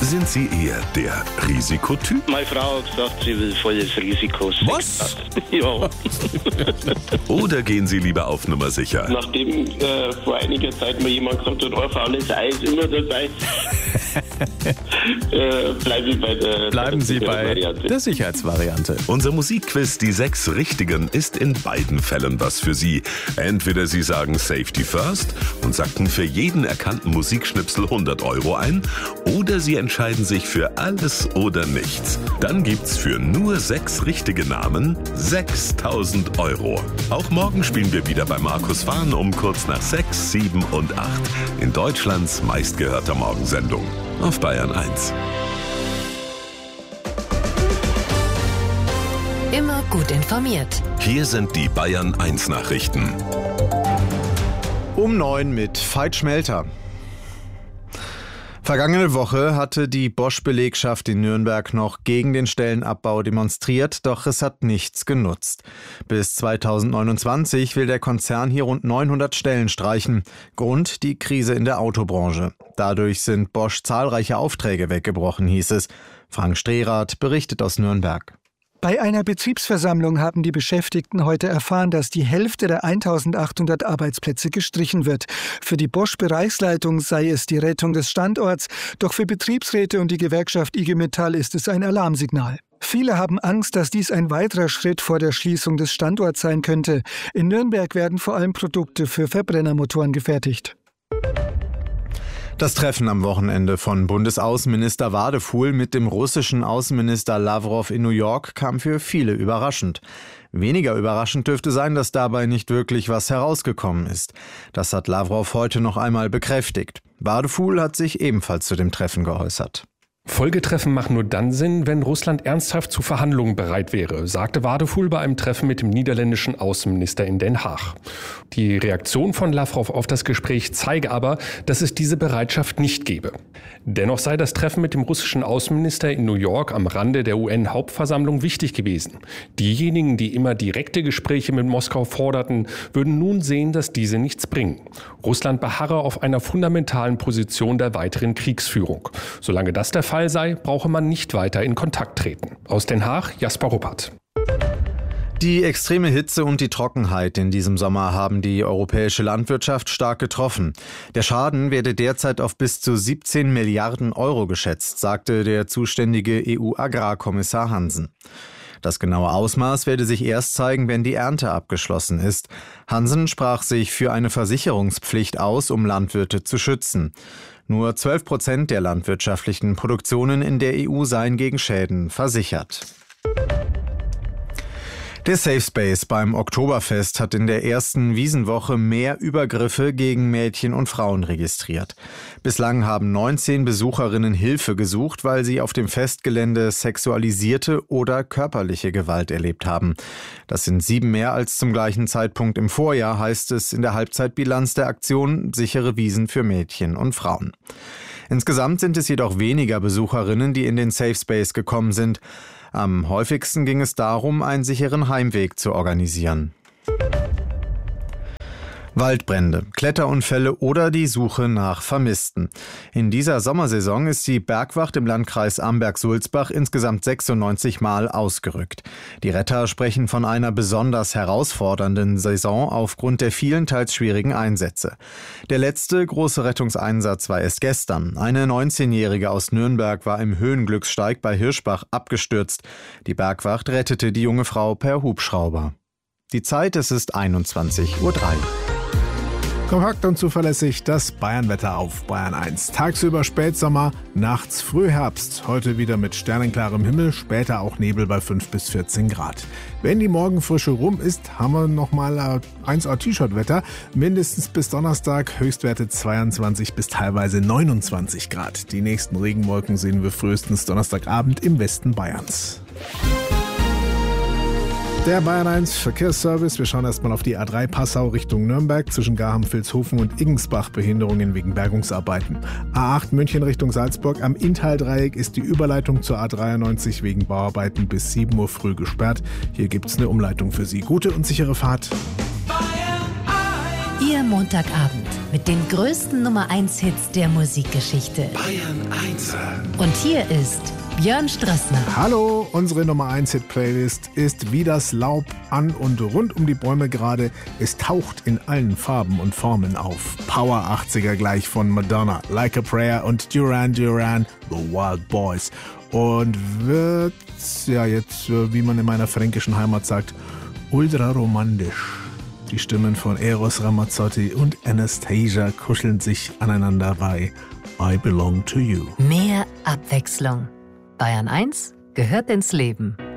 Sind Sie eher der Risikotyp? Meine Frau hat gesagt, sie will volles Risiko. Was? Ja. Oder gehen Sie lieber auf Nummer sicher? Nachdem vor einiger Zeit mal jemand gesagt hat, auf alles Eis immer dabei, Bleiben Sie bei der Sicherheitsvariante. Unser Musikquiz Die 6 Richtigen ist in beiden Fällen was für Sie. Entweder Sie sagen Safety First und sacken für jeden erkannten Musikschnipsel 100 € ein, oder Sie entscheiden sich für alles oder nichts. Dann gibt's für nur 6 richtige Namen 6.000 €. Auch morgen spielen wir wieder bei Markus Fahn um kurz nach 6, 7 und 8 in Deutschlands meistgehörter Morgensendung auf Bayern 1. Immer gut informiert. Hier sind die Bayern 1 Nachrichten. Um 9 mit Veit Schmelter. Vergangene Woche hatte die Bosch-Belegschaft in Nürnberg noch gegen den Stellenabbau demonstriert, doch es hat nichts genutzt. Bis 2029 will der Konzern hier rund 900 Stellen streichen. Grund die Krise in der Autobranche. Dadurch sind Bosch zahlreiche Aufträge weggebrochen, hieß es. Frank Strehrath berichtet aus Nürnberg. Bei einer Betriebsversammlung haben die Beschäftigten heute erfahren, dass die Hälfte der 1800 Arbeitsplätze gestrichen wird. Für die Bosch-Bereichsleitung sei es die Rettung des Standorts, doch für Betriebsräte und die Gewerkschaft IG Metall ist es ein Alarmsignal. Viele haben Angst, dass dies ein weiterer Schritt vor der Schließung des Standorts sein könnte. In Nürnberg werden vor allem Produkte für Verbrennermotoren gefertigt. Das Treffen am Wochenende von Bundesaußenminister Wadefuhl mit dem russischen Außenminister Lavrov in New York kam für viele überraschend. Weniger überraschend dürfte sein, dass dabei nicht wirklich was herausgekommen ist. Das hat Lavrov heute noch einmal bekräftigt. Wadefuhl hat sich ebenfalls zu dem Treffen geäußert. Folgetreffen machen nur dann Sinn, wenn Russland ernsthaft zu Verhandlungen bereit wäre, sagte Wadefuhl bei einem Treffen mit dem niederländischen Außenminister in Den Haag. Die Reaktion von Lavrov auf das Gespräch zeige aber, dass es diese Bereitschaft nicht gebe. Dennoch sei das Treffen mit dem russischen Außenminister in New York am Rande der UN-Hauptversammlung wichtig gewesen. Diejenigen, die immer direkte Gespräche mit Moskau forderten, würden nun sehen, dass diese nichts bringen. Russland beharre auf einer fundamentalen Position der weiteren Kriegsführung. Solange das der Fall sei, brauche man nicht weiter in Kontakt treten. Aus Den Haag, Jasper Ruppert. Die extreme Hitze und die Trockenheit in diesem Sommer haben die europäische Landwirtschaft stark getroffen. Der Schaden werde derzeit auf bis zu 17 Milliarden € geschätzt, sagte der zuständige EU-Agrarkommissar Hansen. Das genaue Ausmaß werde sich erst zeigen, wenn die Ernte abgeschlossen ist. Hansen sprach sich für eine Versicherungspflicht aus, um Landwirte zu schützen. Nur 12% der landwirtschaftlichen Produktionen in der EU seien gegen Schäden versichert. Der Safe Space beim Oktoberfest hat in der ersten Wiesenwoche mehr Übergriffe gegen Mädchen und Frauen registriert. Bislang haben 19 Besucherinnen Hilfe gesucht, weil sie auf dem Festgelände sexualisierte oder körperliche Gewalt erlebt haben. Das sind 7 mehr als zum gleichen Zeitpunkt im Vorjahr, heißt es in der Halbzeitbilanz der Aktion Sichere Wiesen für Mädchen und Frauen. Insgesamt sind es jedoch weniger Besucherinnen, die in den Safe Space gekommen sind. Am häufigsten ging es darum, einen sicheren Heimweg zu organisieren. Waldbrände, Kletterunfälle oder die Suche nach Vermissten. In dieser Sommersaison ist die Bergwacht im Landkreis Amberg-Sulzbach insgesamt 96 Mal ausgerückt. Die Retter sprechen von einer besonders herausfordernden Saison aufgrund der vielen, teils schwierigen Einsätze. Der letzte große Rettungseinsatz war erst gestern. Eine 19-Jährige aus Nürnberg war im Höhenglückssteig bei Hirschbach abgestürzt. Die Bergwacht rettete die junge Frau per Hubschrauber. Die Zeit, es ist 21:03 Uhr. Kompakt und zuverlässig das Bayernwetter auf Bayern 1. Tagsüber Spätsommer, nachts Frühherbst. Heute wieder mit sternenklarem Himmel, später auch Nebel bei 5 bis 14 Grad. Wenn die Morgenfrische rum ist, haben wir nochmal 1er T-Shirt-Wetter. Mindestens bis Donnerstag, Höchstwerte 22 bis teilweise 29 Grad. Die nächsten Regenwolken sehen wir frühestens Donnerstagabend im Westen Bayerns. Der Bayern 1 Verkehrsservice. Wir schauen erstmal auf die A3 Passau Richtung Nürnberg. Zwischen Garham, Vilshofen und Igensbach Behinderungen wegen Bergungsarbeiten. A8 München Richtung Salzburg. Am Inntal-Dreieck ist die Überleitung zur A93 wegen Bauarbeiten bis 7 Uhr früh gesperrt. Hier gibt es eine Umleitung für Sie. Gute und sichere Fahrt. Ihr Montagabend. mit den größten Nummer 1 Hits der Musikgeschichte. Bayern 1. Und hier ist Björn Strassner. Hallo, unsere Nummer 1 Hit-Playlist ist wie das Laub an und rund um die Bäume gerade. Es taucht in allen Farben und Formen auf. Power 80er gleich von Madonna, Like a Prayer und Duran Duran, The Wild Boys. Und wird, ja jetzt, wie man in meiner fränkischen Heimat sagt, ultra romantisch. Die Stimmen von Eros Ramazzotti und Anastasia kuscheln sich aneinander bei I Belong to You. Mehr Abwechslung. Bayern 1 gehört ins Leben.